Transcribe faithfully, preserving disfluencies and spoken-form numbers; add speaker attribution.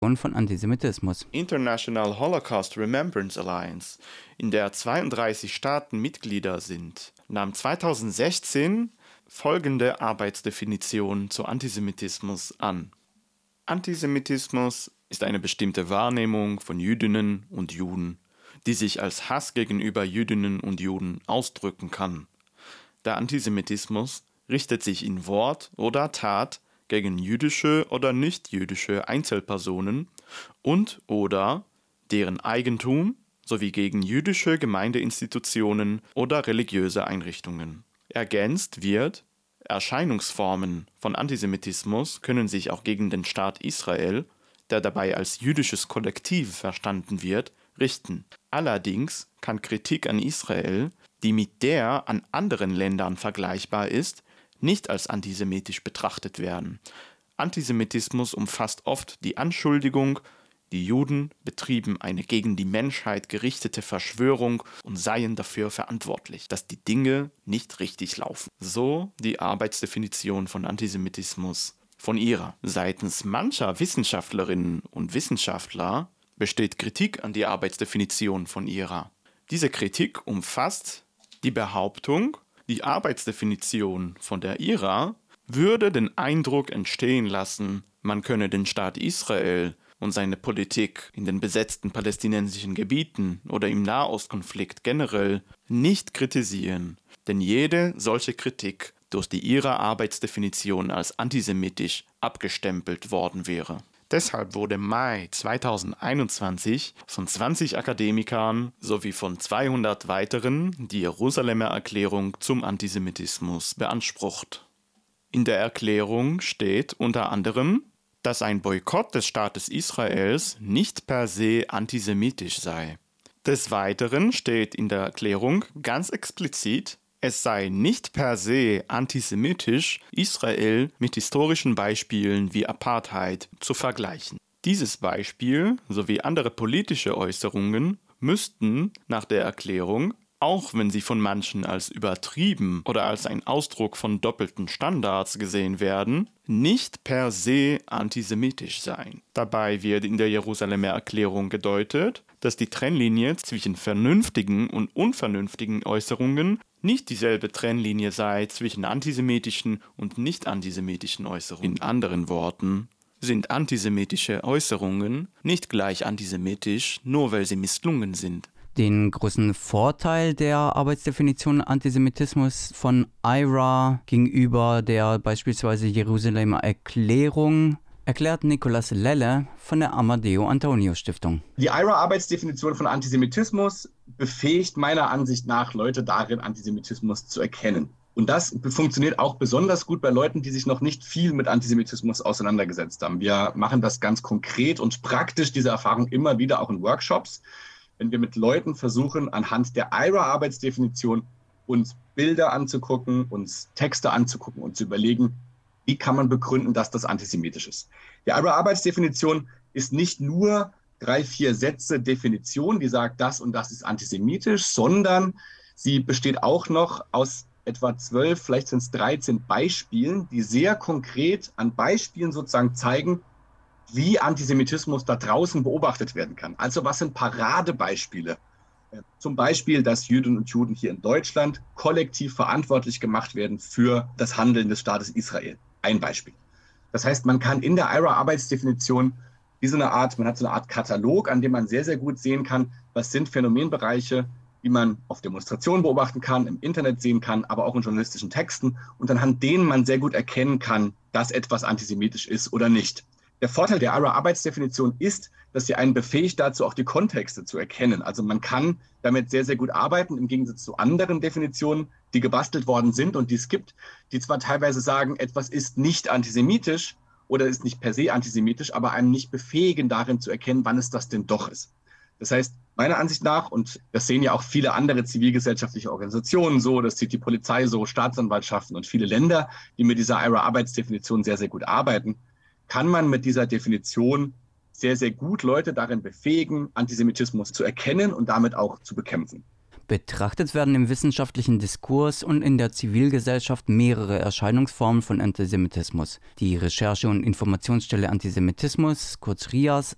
Speaker 1: von Antisemitismus.
Speaker 2: International Holocaust Remembrance Alliance, in der zweiunddreißig Staaten Mitglieder sind, nahm zweitausendsechzehn folgende Arbeitsdefinition zu Antisemitismus an. Antisemitismus ist eine bestimmte Wahrnehmung von Jüdinnen und Juden, die sich als Hass gegenüber Jüdinnen und Juden ausdrücken kann. Der Antisemitismus richtet sich in Wort oder Tat gegen jüdische oder nicht-jüdische Einzelpersonen und oder deren Eigentum sowie gegen jüdische Gemeindeinstitutionen oder religiöse Einrichtungen. Ergänzt wird, Erscheinungsformen von Antisemitismus können sich auch gegen den Staat Israel, der dabei als jüdisches Kollektiv verstanden wird, richten. Allerdings kann Kritik an Israel, die mit der an anderen Ländern vergleichbar ist, nicht als antisemitisch betrachtet werden. Antisemitismus umfasst oft die Anschuldigung, die Juden betrieben eine gegen die Menschheit gerichtete Verschwörung und seien dafür verantwortlich, dass die Dinge nicht richtig laufen. So die Arbeitsdefinition von Antisemitismus von ihrer. Seitens mancher Wissenschaftlerinnen und Wissenschaftler besteht Kritik an die Arbeitsdefinition von ihrer. Diese Kritik umfasst die Behauptung, die Arbeitsdefinition von der I R A würde den Eindruck entstehen lassen, man könne den Staat Israel und seine Politik in den besetzten palästinensischen Gebieten oder im Nahostkonflikt generell nicht kritisieren, denn jede solche Kritik durch die I R A-Arbeitsdefinition als antisemitisch abgestempelt worden wäre. Deshalb wurde im Mai zweitausendeinundzwanzig von zwanzig Akademikern sowie von zweihundert weiteren die Jerusalemer Erklärung zum Antisemitismus beansprucht. In der Erklärung steht unter anderem, dass ein Boykott des Staates Israels nicht per se antisemitisch sei. Des Weiteren steht in der Erklärung ganz explizit, es sei nicht per se antisemitisch, Israel mit historischen Beispielen wie Apartheid zu vergleichen. Dieses Beispiel sowie andere politische Äußerungen müssten nach der Erklärung, auch wenn sie von manchen als übertrieben oder als ein Ausdruck von doppelten Standards gesehen werden, nicht per se antisemitisch sein. Dabei wird in der Jerusalemer Erklärung gedeutet, dass die Trennlinie zwischen vernünftigen und unvernünftigen Äußerungen nicht dieselbe Trennlinie sei zwischen antisemitischen und nicht antisemitischen Äußerungen. In anderen Worten sind antisemitische Äußerungen nicht gleich antisemitisch, nur weil sie misslungen sind.
Speaker 1: Den großen Vorteil der Arbeitsdefinition Antisemitismus von I R A gegenüber der beispielsweise Jerusalemer Erklärung erklärt Nicolas Lelle von der Amadeo Antonio Stiftung.
Speaker 3: Die I R A-Arbeitsdefinition von Antisemitismus befähigt meiner Ansicht nach Leute darin, Antisemitismus zu erkennen. Und das funktioniert auch besonders gut bei Leuten, die sich noch nicht viel mit Antisemitismus auseinandergesetzt haben. Wir machen das ganz konkret und praktisch, diese Erfahrung immer wieder auch in Workshops, wenn wir mit Leuten versuchen, anhand der I R A-Arbeitsdefinition uns Bilder anzugucken, uns Texte anzugucken und zu überlegen, wie kann man begründen, dass das antisemitisch ist. Die I R A-Arbeitsdefinition ist nicht nur drei, vier Sätze Definition, die sagt, das und das ist antisemitisch, sondern sie besteht auch noch aus etwa zwölf, vielleicht sind es dreizehn Beispielen, die sehr konkret an Beispielen sozusagen zeigen, wie Antisemitismus da draußen beobachtet werden kann. Also was sind Paradebeispiele? Zum Beispiel, dass Jüdinnen und Juden hier in Deutschland kollektiv verantwortlich gemacht werden für das Handeln des Staates Israel. Ein Beispiel. Das heißt, man kann in der I R A-Arbeitsdefinition wie so eine Art, man hat so eine Art Katalog, an dem man sehr, sehr gut sehen kann, was sind Phänomenbereiche, die man auf Demonstrationen beobachten kann, im Internet sehen kann, aber auch in journalistischen Texten und anhand denen man sehr gut erkennen kann, dass etwas antisemitisch ist oder nicht. Der Vorteil der I R A-Arbeitsdefinition ist, dass sie einen befähigt dazu, auch die Kontexte zu erkennen. Also man kann damit sehr, sehr gut arbeiten, im Gegensatz zu anderen Definitionen, die gebastelt worden sind und die es gibt, die zwar teilweise sagen, etwas ist nicht antisemitisch oder ist nicht per se antisemitisch, aber einem nicht befähigen, darin zu erkennen, wann es das denn doch ist. Das heißt, meiner Ansicht nach, und das sehen ja auch viele andere zivilgesellschaftliche Organisationen so, das sieht die Polizei so, Staatsanwaltschaften und viele Länder, die mit dieser I R A-Arbeitsdefinition sehr, sehr gut arbeiten, kann man mit dieser Definition sehr, sehr gut Leute darin befähigen, Antisemitismus zu erkennen und damit auch zu bekämpfen.
Speaker 1: Betrachtet werden im wissenschaftlichen Diskurs und in der Zivilgesellschaft mehrere Erscheinungsformen von Antisemitismus. Die Recherche- und Informationsstelle Antisemitismus, kurz R I A S,